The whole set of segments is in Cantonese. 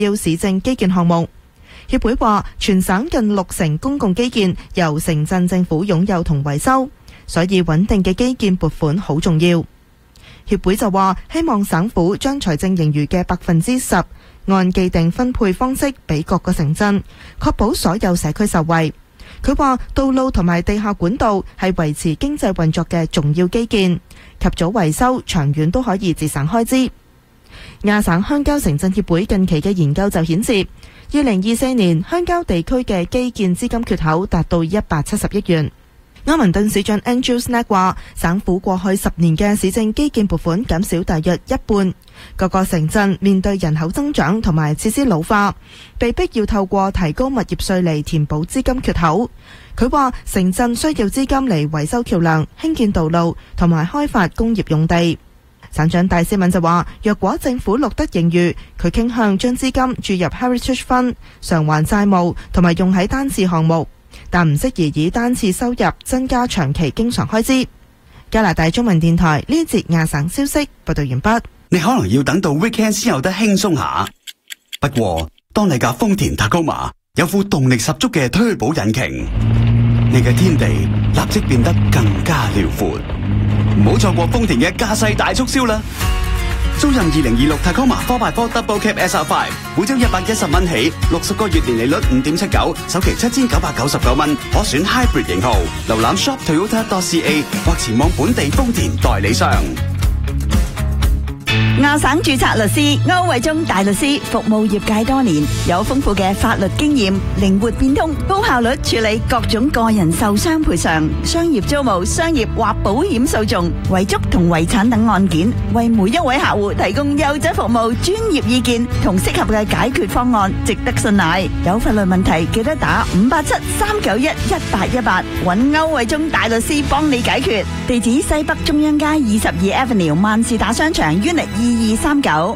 要市政基建項目。協會話，全省近60%公共基建由城鎮政府擁有同維修，所以穩定嘅基建撥款好重要。協會就話，希望省府將財政盈餘嘅10%按既定分配方式俾各個城鎮，確保所有社區受惠。佢話，道路同埋地下管道係維持經濟運作嘅重要基建，及早維修長遠都可以節省開支。亞省鄉郊城鎮協會近期嘅研究就顯示，2024年鄉郊地區嘅基建資金缺口達到170億元。柯文頓市長 Andrew Snack 話，省府過去10年嘅市政基建撥款減少大約一半，各個城鎮面對人口增長同埋設施老化，被迫要透過提高物業稅嚟填補資金缺口。佢話，城鎮需要資金嚟維修橋梁、興建道路同埋開發工業用地。省長戴思敏就話，若果政府錄得盈餘，佢傾向將資金注入 Heritage Fund 償還債務同埋用喺單次項目，但唔適宜以單次收入增加長期經常開支。加拿大中文電台呢一節亞省消息報道完畢。 你可能要等到 weekend 先有得輕鬆下，不過當你架豐田 Tacoma 有副動力十足嘅Turbo引擎，你嘅天地立即變得更加遼闊。唔好錯過豐田嘅駕駛大促銷啦！租任2026 Tacoma 4x4 Double Cab SR5，每周110蚊起，60個月年利率5.79，首期7999蚊，可選 Hybrid 型號。瀏覽 shop Toyota.ca 或前往本地豐田代理商。 亞省註冊律師歐偉忠大律師服務業界多年，有豐富嘅法律經驗，靈活變通，高效率處理各種個人受傷賠償、商業租務、商業或保險訴訟、遺囑同遺產等案件，為每一位客戶提供優質服務、專業意見同適合嘅解決方案，值得信賴。有法律問題記得打587-391-1818，揾歐偉忠大律師幫你解決。地址西北中央街22 Avenue 萬事達商場 Unit 2239。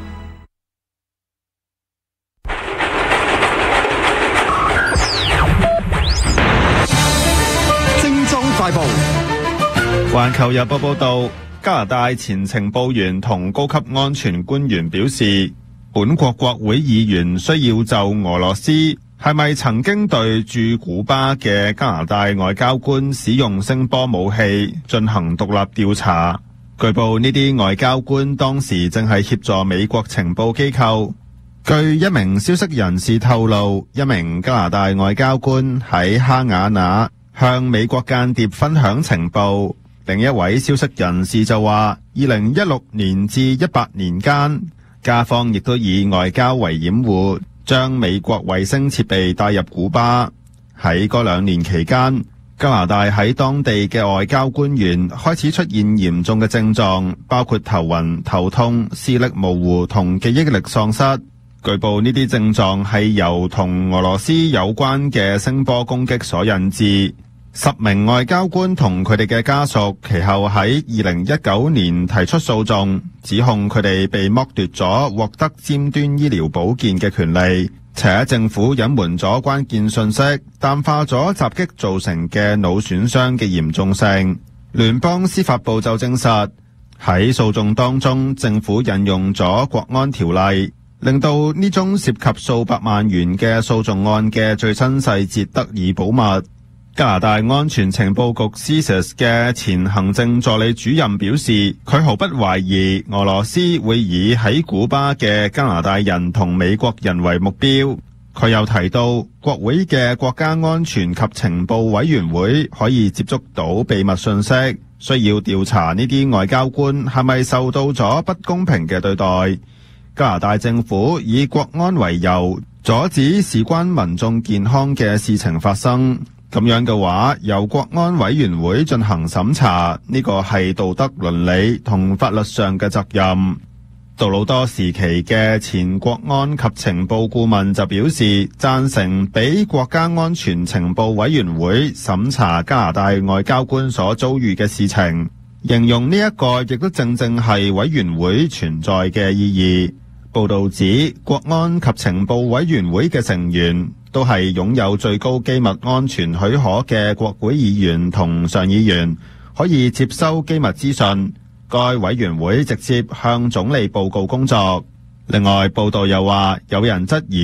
精裝快報。 環球日報報道，加拿大前情報員同高級安全官員表示，本國國會議員需要就俄羅斯係咪曾經對駐古巴嘅加拿大外交官使用聲波武器進行獨立調查。據報呢啲外交官當時正係協助美國情報機構。據一名消息人士透露，一名加拿大外交官喺哈瓦那向美國間諜分享情報。另一位消息人士就話，2016年至18年間，加方亦都以外交為掩護，將美國衛星設備帶入古巴。喺嗰2年期間，加拿大喺當地嘅外交官員開始出現嚴重嘅症狀，包括頭暈、頭痛、視力模糊同記憶力喪失。據報呢啲症狀係由同俄羅斯有關嘅聲波攻擊所引致。10名外交官同佢哋嘅家屬其後喺2019年提出訴訟，指控佢哋被剝奪咗獲得尖端醫療保健嘅權利，且政府隱瞞咗關鍵信息，淡化咗襲擊造成嘅腦損傷嘅嚴重性。聯邦司法部就證實，喺訴訟當中，政府引用咗國安條例，令到呢宗涉及數百萬元嘅訴訟案嘅最新細節得以保密。加拿大安全情報局 CSIS 嘅前行政助理主任表示，佢毫不懷疑俄羅斯會以喺古巴嘅加拿大人同美國人為目標。佢又提到，國會嘅國家安全及情報委員會可以接觸到秘密信息，需要調查呢啲外交官係咪受到咗不公平嘅對待。加拿大政府以國安為由，阻止事關民眾健康嘅事情發生。咁樣嘅話，由國安委員會進行審查，呢個係道德倫理同法律上嘅責任。杜魯多時期嘅前國安及情報顧問就表示，贊成俾國家安全情報委員會審查加拿大外交官所遭遇嘅事情，形容呢一個亦都正正係委員會存在嘅意義。報道指，國安及情報委員會嘅成員都係擁有最高機密安全許可嘅國會議員同上議員，可以接收機密資訊。該委員會直接向總理報告工作。 另外，報道又話有人質疑